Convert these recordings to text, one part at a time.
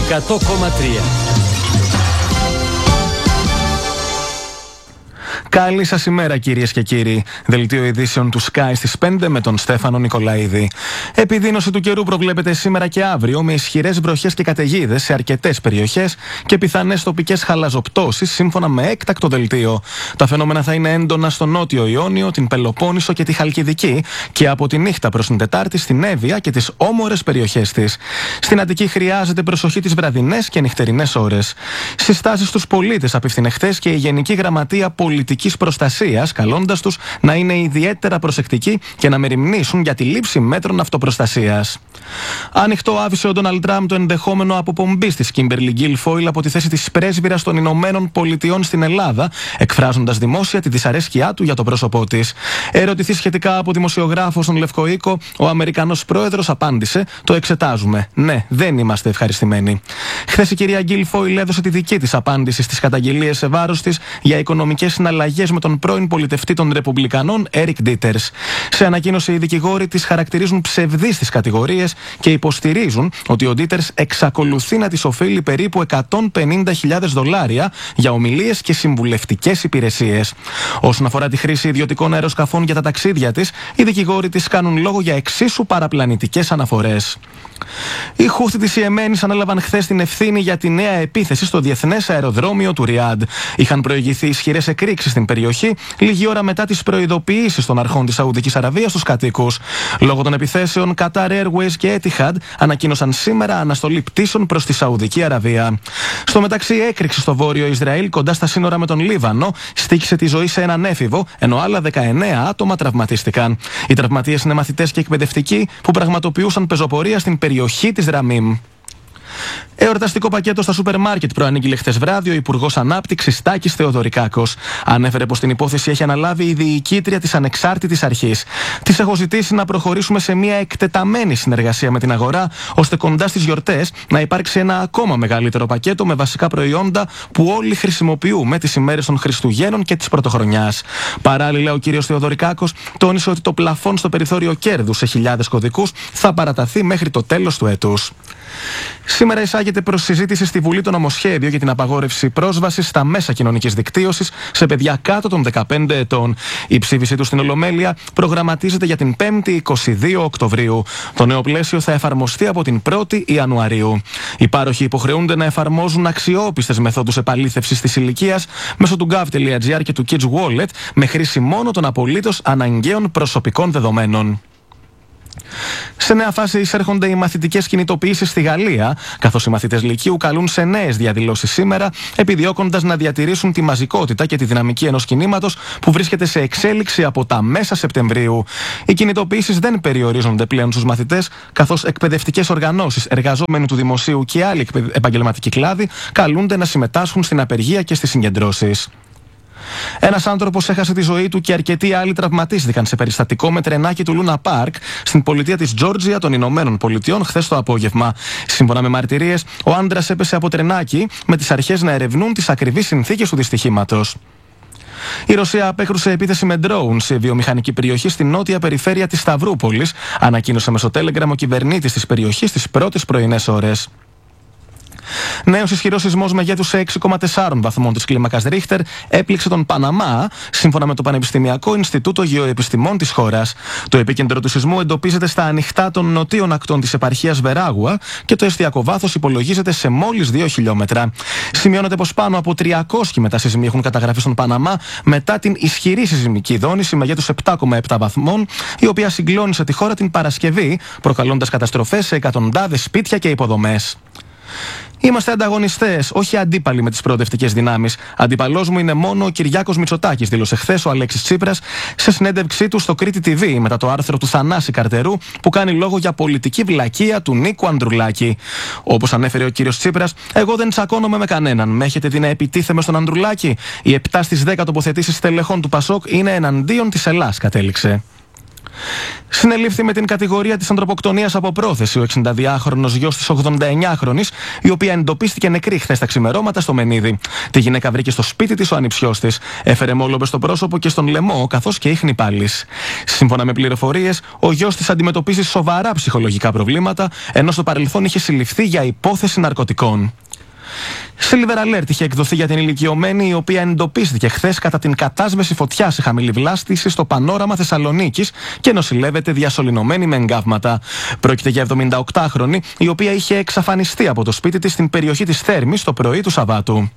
100,3. Καλή σας ημέρα, κυρίες και κύριοι. Δελτίο ειδήσεων του Sky στις 5 με τον Στέφανο Νικολαίδη. Επιδείνωση του καιρού προβλέπεται σήμερα και αύριο, με ισχυρές βροχές και καταιγίδες σε αρκετές περιοχές και πιθανές τοπικές χαλαζοπτώσεις, σύμφωνα με έκτακτο δελτίο. Τα φαινόμενα θα είναι έντονα στο νότιο Ιόνιο, την Πελοπόννησο και τη Χαλκιδική, και από τη νύχτα προς την Τετάρτη στην Εύβοια και τις όμορες περιοχές της. Στην Αττική χρειάζεται προσοχή τις βραδινές και νυχτερινές ώρες. Συστάσεις στους πολίτες απίφθινε χθες και η Γενική Γραμματεία Πολιτικής Προστασίας, καλώντας τους να είναι ιδιαίτερα προσεκτικοί και να μεριμνήσουν για τη λήψη μέτρων αυτοπροστασίας. Ανοιχτό άφησε ο Ντόναλντ Τραμπ το ενδεχόμενο αποπομπής της Κίμπερλι Γκίλφοιλ από τη θέση της πρέσβυρας των Ηνωμένων Πολιτειών στην Ελλάδα, εκφράζοντας δημόσια τη δυσαρέσκειά του για το πρόσωπό της. Ερωτηθεί σχετικά από δημοσιογράφο στον Λευκό Οίκο, ο Αμερικανός πρόεδρος απάντησε: «Το εξετάζουμε. Ναι, δεν είμαστε ευχαριστημένοι». Χθες η κυρία Γκίλφοιλ έδωσε τη δική της απάντηση στις καταγγελίες σε βάρος της για οικονομικές συναλλαγές με τον πρώην πολιτευτή των Ρεπουμπλικανών, Έρικ Ντίτερς. Σε ανακοίνωση, οι δικηγόροι της χαρακτηρίζουν ψευδείς τις κατηγορίες και υποστηρίζουν ότι ο Ντίτερς εξακολουθεί να της οφείλει περίπου $150,000 για ομιλίες και συμβουλευτικές υπηρεσίες. Όσον αφορά τη χρήση ιδιωτικών αεροσκαφών για τα ταξίδια της, οι δικηγόροι της κάνουν λόγο για εξίσου παραπλανητικές αναφορές. Οι Χούθι της Ιεμένης ανέλαβαν χθες την ευθύνη για τη νέα επίθεση στο διεθνές αεροδρόμιο του Ριάντ. Είχαν προηγηθεί ισχυρές εκρήξεις στην περιοχή λίγη ώρα μετά τις προειδοποιήσεις των αρχών της Σαουδικής Αραβίας στους κατοίκους. Λόγω των επιθέσεων, Qatar Airways και Etihad ανακοίνωσαν σήμερα αναστολή πτήσεων προς τη Σαουδική Αραβία. Στο μεταξύ, έκρηξη στο βόρειο Ισραήλ, κοντά στα σύνορα με τον Λίβανο, στοίχησε τη ζωή σε έναν έφηβο, ενώ άλλα 19 άτομα τραυματίστηκαν. Οι τραυματίες είναι μαθητές και εκπαιδευτικοί που πραγματοποιούσαν πεζοπορία στην περιοχή της Ραμίμ. Εορταστικό πακέτο στα σούπερ μάρκετ προανήγγειλε χθες βράδυ ο Υπουργός Ανάπτυξης Τάκης Θεοδωρικάκος. Ανέφερε πως την υπόθεση έχει αναλάβει η διοικήτρια της Ανεξάρτητης Αρχής. Της έχω ζητήσει να προχωρήσουμε σε μια εκτεταμένη συνεργασία με την αγορά, ώστε κοντά στις γιορτές να υπάρξει ένα ακόμα μεγαλύτερο πακέτο με βασικά προϊόντα που όλοι χρησιμοποιούμε τις ημέρες των Χριστουγέννων και της Πρωτοχρονιάς. Παράλληλα, ο κ. Θεοδωρικάκος τόνισε ότι το πλαφόν στο περιθώριο κέρδους σε χιλιάδες κωδικούς θα παραταθεί μέχρι το τέλος του έτους. Σήμερα εισάγεται προς συζήτηση στη Βουλή το νομοσχέδιο για την απαγόρευση πρόσβασης στα μέσα κοινωνικής δικτύωσης σε παιδιά κάτω των 15 ετών. Η ψήφιση του στην Ολομέλεια προγραμματίζεται για την 5η 22 Οκτωβρίου. Το νέο πλαίσιο θα εφαρμοστεί από την 1η Ιανουαρίου. Οι πάροχοι υποχρεούνται να εφαρμόζουν αξιόπιστες μεθόδους επαλήθευσης της ηλικίας μέσω του gov.gr και του Kids Wallet, με χρήση μόνο των απολύτως αναγκαίων προσωπικών δεδομένων. Σε νέα φάση εισέρχονται οι μαθητικές κινητοποιήσεις στη Γαλλία, καθώς οι μαθητές λυκείου καλούν σε νέες διαδηλώσεις σήμερα, επιδιώκοντας να διατηρήσουν τη μαζικότητα και τη δυναμική ενός κινήματος που βρίσκεται σε εξέλιξη από τα μέσα Σεπτεμβρίου. Οι κινητοποιήσεις δεν περιορίζονται πλέον στους μαθητές, καθώς εκπαιδευτικές οργανώσεις, εργαζόμενοι του δημοσίου και άλλοι επαγγελματικοί κλάδοι καλούνται να συμμετάσχουν στην απεργία και στις συγκεντρώσεις. Ένας άνθρωπος έχασε τη ζωή του και αρκετοί άλλοι τραυματίστηκαν σε περιστατικό με τρενάκι του Λούνα Πάρκ στην πολιτεία της Τζόρτζια των Ηνωμένων Πολιτειών χθες το απόγευμα. Σύμφωνα με μαρτυρίες, ο άντρας έπεσε από τρενάκι, με τις αρχές να ερευνούν τις ακριβείς συνθήκες του δυστυχήματος. Η Ρωσία απέκρουσε επίθεση με ντρόουν σε βιομηχανική περιοχή στην νότια περιφέρεια της Σταυρούπολης, ανακοίνωσε μέσω Telegram ο κυβερνήτης της περιοχής στις πρώτες πρωινές ώρες. Νέος ισχυρός σεισμός μεγέθους 6,4 βαθμών της κλίμακας Ρίχτερ έπληξε τον Παναμά, σύμφωνα με το Πανεπιστημιακό Ινστιτούτο Γεωεπιστημών της χώρας. Το επίκεντρο του σεισμού εντοπίζεται στα ανοιχτά των νοτίων ακτών της επαρχίας Βεράγουα και το εστιακό βάθος υπολογίζεται σε μόλις 2 χιλιόμετρα. Σημειώνεται πως πάνω από 300 μετασεισμοί έχουν καταγραφεί στον Παναμά μετά την ισχυρή σεισμική δόνηση μεγέθους 7,7 βαθμών, η οποία συγκλώνησε τη χώρα την Παρασκευή, προκαλώντας καταστροφές σε εκατοντάδες σπίτια και υποδομές. Είμαστε ανταγωνιστές, όχι αντίπαλοι με τις προοδευτικές δυνάμεις. Αντίπαλός μου είναι μόνο ο Κυριάκος Μητσοτάκης, δήλωσε χθες ο Αλέξης Τσίπρας σε συνέντευξή του στο Κρήτη TV μετά το άρθρο του Θανάση Καρτερού που κάνει λόγο για πολιτική βλακεία του Νίκου Ανδρουλάκη. Όπως ανέφερε ο κύριος Τσίπρας, εγώ δεν τσακώνομαι με κανέναν. Με έχετε δει να επιτίθεμαι στον Ανδρουλάκη? Οι 7 στις 10 τοποθετήσεις στελεχών του Πασόκ είναι εναντίον της Ελλάς, κατέληξε. Συνελήφθη με την κατηγορία της ανθρωποκτονίας από πρόθεση ο 62χρονος γιος της 89χρονης, η οποία εντοπίστηκε νεκρή χθες τα ξημερώματα στο Μενίδη. Τη γυναίκα βρήκε στο σπίτι της ο ανιψιός της. Έφερε μόλομπες στο πρόσωπο και στον λαιμό, καθώς και ίχνη πάλης. Σύμφωνα με πληροφορίες, ο γιος της αντιμετωπίζει σοβαρά ψυχολογικά προβλήματα, ενώ στο παρελθόν είχε συλληφθεί για υπόθεση ναρκωτικών. Silver Alert είχε εκδοθεί για την ηλικιωμένη, η οποία εντοπίστηκε χθες κατά την κατάσβεση φωτιάς σε χαμηλή βλάστηση στο Πανόραμα Θεσσαλονίκης και νοσηλεύεται διασωληνωμένη με εγκάβματα. Πρόκειται για 78χρονη, η οποία είχε εξαφανιστεί από το σπίτι της στην περιοχή της Θέρμης το πρωί του Σαββάτου.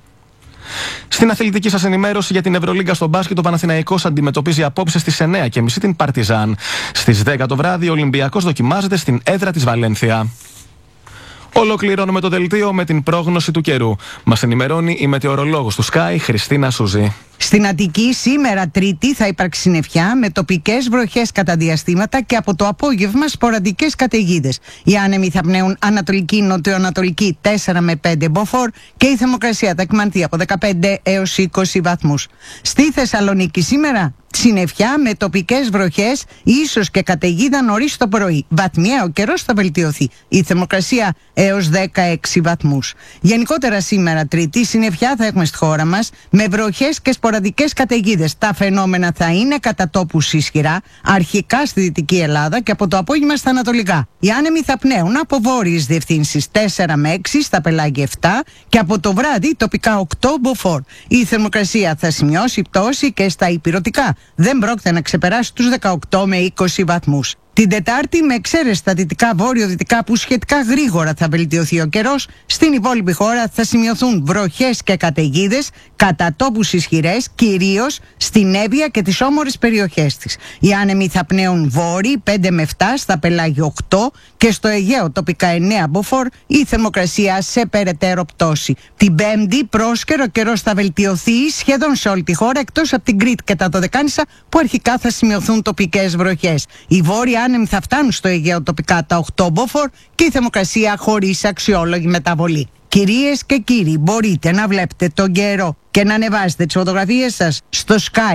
Στην αθλητική σας ενημέρωση για την Ευρωλίγκα στο μπάσκετ, ο Παναθηναϊκός αντιμετωπίζει απόψε στις 9:30 την Παρτιζάν. Στις 10 το βράδυ ο Ολυμπιακός δοκιμάζεται στην έδρα της Βαλένθια. Ολοκληρώνουμε το δελτίο με την πρόγνωση του καιρού. Μας ενημερώνει η μετεωρολόγος του Sky, Χριστίνα Σούζη. Στην Αττική σήμερα Τρίτη θα υπάρξει συννεφιά με τοπικές βροχές κατά διαστήματα και από το απόγευμα σποραδικές καταιγίδες. Οι άνεμοι θα πνέουν ανατολική-νοτιοανατολική 4 με 5 μποφόρ και η θερμοκρασία θα εκμανθεί από 15 έως 20 βαθμούς. Στη Θεσσαλονίκη σήμερα συννεφιά με τοπικές βροχές, ίσως και καταιγίδα νωρίς το πρωί. Βαθμιαία ο καιρός θα βελτιωθεί. Η θερμοκρασία έως 16 βαθμούς. Γενικότερα σήμερα Τρίτη συννεφιά θα έχουμε στη χώρα μας με βροχές και σποραδικές καταιγίδες. Τα φαινόμενα θα είναι κατά τόπους ισχυρά, αρχικά στη Δυτική Ελλάδα και από το απόγευμα στα Ανατολικά. Οι άνεμοι θα πνέουν από βόρειες διευθύνσεις 4 με 6, στα πελάγια 7 και από το βράδυ τοπικά 8 μποφόρ. Η θερμοκρασία θα σημειώσει πτώση και στα ηπειρωτικά. Δεν πρόκειται να ξεπεράσει τους 18 με 20 βαθμούς. Την Τετάρτη, με εξαίρεση στα δυτικά βόρειο-δυτικά που σχετικά γρήγορα θα βελτιωθεί ο καιρός, στην υπόλοιπη χώρα θα σημειωθούν βροχές και καταιγίδες, κατά τόπους ισχυρές, κυρίως στην Εύβοια και τις όμορες περιοχές της. Οι άνεμοι θα πνέουν βόρειοι 5 με 7, στα πελάγια 8 και στο Αιγαίο τοπικά 9 μποφόρ, η θερμοκρασία σε περαιτέρω πτώση. Την Πέμπτη, πρόσκαιρο καιρός θα βελτιωθεί σχεδόν σε όλη τη χώρα, εκτός από την Κρήτη και τα Δωδεκάνησα, που αρχικά θα σημειωθούν τοπικές βροχές. Οι βόρειοι άνεμοι θα φτάνουν στο Αιγαίο τοπικά τα 8 μποφόρ και η θερμοκρασία χωρίς αξιόλογη μεταβολή. Κυρίες και κύριοι, μπορείτε να βλέπετε τον καιρό και να ανεβάσετε τις φωτογραφίες σας στο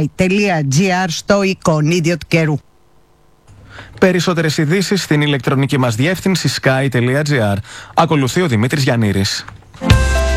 sky.gr στο εικονίδιο του καιρού. Περισσότερες ειδήσεις στην ηλεκτρονική μας διεύθυνση sky.gr. Ακολουθεί ο Δημήτρης Γιαννήρης.